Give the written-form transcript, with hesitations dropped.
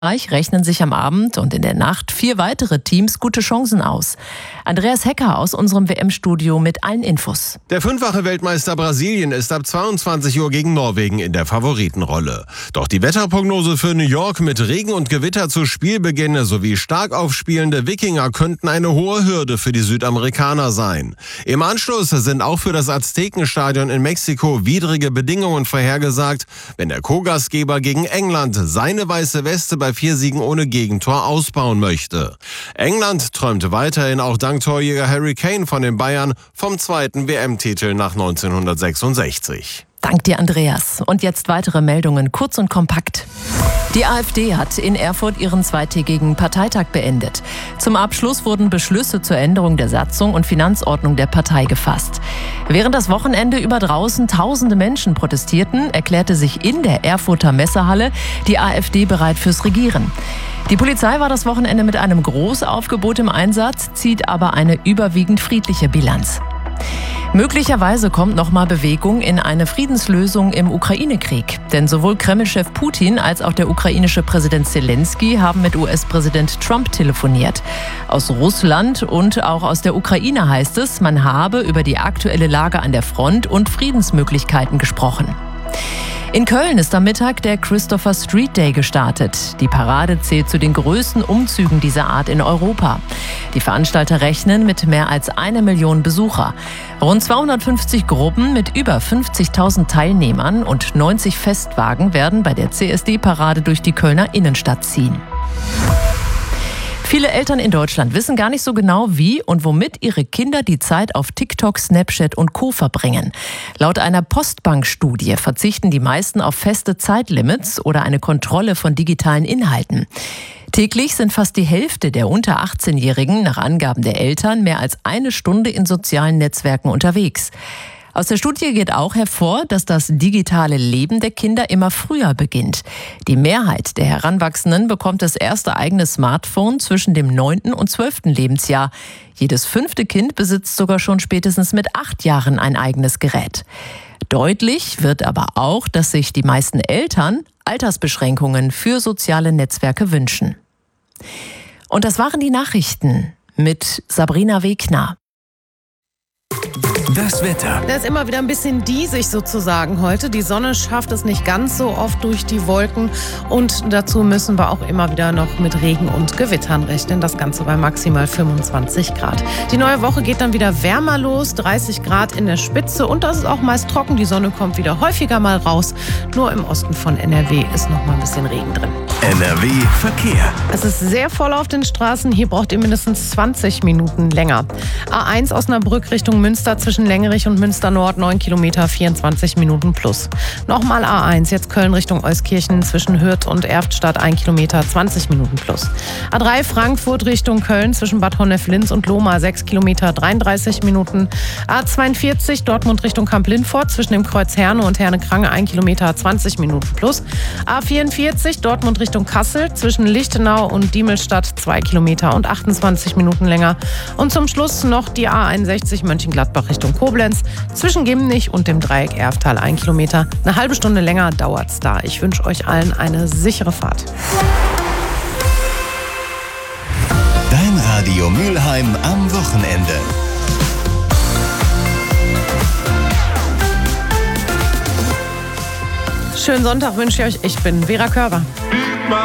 Rechnen sich am Abend und in der Nacht 4 weitere Teams gute Chancen aus. Andreas Hecker aus unserem WM-Studio mit allen Infos. Der 5-fache Weltmeister Brasilien ist ab 22 Uhr gegen Norwegen in der Favoritenrolle. Doch die Wetterprognose für New York mit Regen und Gewitter zu Spielbeginn sowie stark aufspielende Wikinger könnten eine hohe Hürde für die Südamerikaner sein. Im Anschluss sind auch für das Aztekenstadion in Mexiko widrige Bedingungen vorhergesagt, wenn der Co-Gastgeber gegen England seine weiße Weste bei 4 Siegen ohne Gegentor ausbauen möchte. England träumte weiterhin auch dank Torjäger Harry Kane von den Bayern vom 2. WM-Titel nach 1966. Dank dir, Andreas. Und jetzt weitere Meldungen, kurz und kompakt. Die AfD hat in Erfurt ihren zweitägigen Parteitag beendet. Zum Abschluss wurden Beschlüsse zur Änderung der Satzung und Finanzordnung der Partei gefasst. Während das Wochenende über draußen tausende Menschen protestierten, erklärte sich in der Erfurter Messehalle die AfD bereit fürs Regieren. Die Polizei war das Wochenende mit einem Großaufgebot im Einsatz, zieht aber eine überwiegend friedliche Bilanz. Möglicherweise kommt nochmal Bewegung in eine Friedenslösung im Ukraine-Krieg. Denn sowohl Kreml-Chef Putin als auch der ukrainische Präsident Zelensky haben mit US-Präsident Trump telefoniert. Aus Russland und auch aus der Ukraine heißt es, man habe über die aktuelle Lage an der Front und Friedensmöglichkeiten gesprochen. In Köln ist am Mittag der Christopher Street Day gestartet. Die Parade zählt zu den größten Umzügen dieser Art in Europa. Die Veranstalter rechnen mit mehr als 1 Million Besucher. Rund 250 Gruppen mit über 50.000 Teilnehmern und 90 Festwagen werden bei der CSD-Parade durch die Kölner Innenstadt ziehen. Viele Eltern in Deutschland wissen gar nicht so genau, wie und womit ihre Kinder die Zeit auf TikTok, Snapchat und Co. verbringen. Laut einer Postbank-Studie verzichten die meisten auf feste Zeitlimits oder eine Kontrolle von digitalen Inhalten. Täglich sind fast die Hälfte der unter 18-Jährigen nach Angaben der Eltern mehr als 1 Stunde in sozialen Netzwerken unterwegs. Aus der Studie geht auch hervor, dass das digitale Leben der Kinder immer früher beginnt. Die Mehrheit der Heranwachsenden bekommt das erste eigene Smartphone zwischen dem 9. und 12. Lebensjahr. Jedes 5. Kind besitzt sogar schon spätestens mit 8 Jahren ein eigenes Gerät. Deutlich wird aber auch, dass sich die meisten Eltern Altersbeschränkungen für soziale Netzwerke wünschen. Und das waren die Nachrichten mit Sabrina Wegner. Das Wetter. Da ist immer wieder ein bisschen diesig sozusagen heute. Die Sonne schafft es nicht ganz so oft durch die Wolken. Und dazu müssen wir auch immer wieder noch mit Regen und Gewittern rechnen. Das Ganze bei maximal 25 Grad. Die neue Woche geht dann wieder wärmer los. 30 Grad in der Spitze. Und das ist auch meist trocken. Die Sonne kommt wieder häufiger mal raus. Nur im Osten von NRW ist noch mal ein bisschen Regen drin. NRW Verkehr. Es ist sehr voll auf den Straßen. Hier braucht ihr mindestens 20 Minuten länger. A1 Osnabrück Richtung Münster zwischen Längerich und Münster Nord 9 Kilometer, 24 Minuten plus. Nochmal A1, jetzt Köln Richtung Euskirchen zwischen Hürth und Erftstadt 1 Kilometer, 20 Minuten plus. A3 Frankfurt Richtung Köln zwischen Bad Honnef-Linz und Lohmar 6 Kilometer, 33 Minuten. A42 Dortmund Richtung Kamp-Lindfort zwischen dem Kreuz Herne und Herne-Krange 1 Kilometer, 20 Minuten plus. A44 Dortmund Richtung Kassel zwischen Lichtenau und Diemelstadt 2 Kilometer und 28 Minuten länger. Und zum Schluss noch die A61 Mönchengladbach Richtung Koblenz zwischen Gimnich und dem Dreieck Erftal 1 Kilometer. Eine halbe Stunde länger dauert's da. Ich wünsche euch allen eine sichere Fahrt. Dein Radio Mülheim am Wochenende. Schönen Sonntag wünsche ich euch. Ich bin Vera Körber.